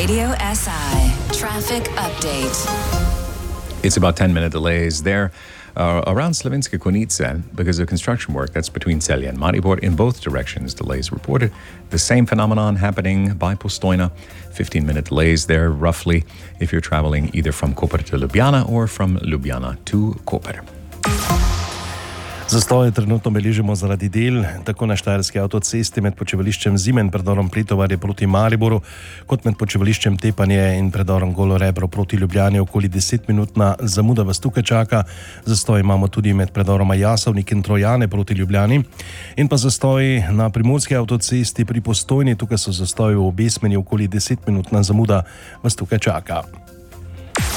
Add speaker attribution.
Speaker 1: Radio SI traffic update.
Speaker 2: It's about 10-minute delays there around Slovenske Konjice because of construction work. That's between Celje and Maribor in both directions. Delays reported. The same phenomenon happening by Postojna. 15-minute delays there roughly if you're traveling either from Koper to Ljubljana or from Ljubljana to Koper.
Speaker 3: Zastoje trenutno beležimo zaradi del tako na Štajerski avtocesti med počivališčem Zime in predorom Pletovarje proti Mariboru, kot med počivališčem Tepanje in predorom Golo Rebro proti Ljubljani. Okoli 10-minutna zamuda vas tukaj čaka. Zastoj imamo tudi med predoroma Jasovnik in Trojane proti Ljubljani. In pa zastoj na Primorski avtocesti pri Postojni. Tukaj so zastoji v Obesmeni, okoli 10-minutna zamuda vas tukaj čaka.